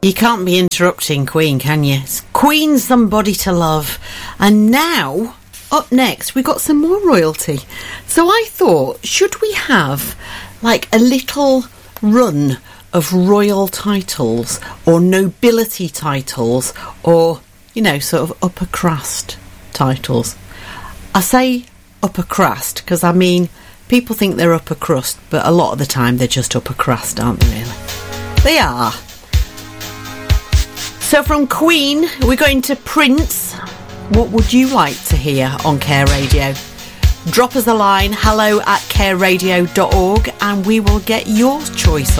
You can't be interrupting Queen, can you? It's Queen, Somebody to Love. And now, up next, we've got some more royalty. So I thought, should we have like a little run of royal titles or nobility titles or, you know, sort of upper crust titles? I say upper crust because, I mean, people think they're upper crust, but a lot of the time they're just upper crust, aren't they, really? They are. So from Queen, we're going to Prince. What would you like to hear on Care Radio? Drop us a line, hello@careradio.org, and we will get your choice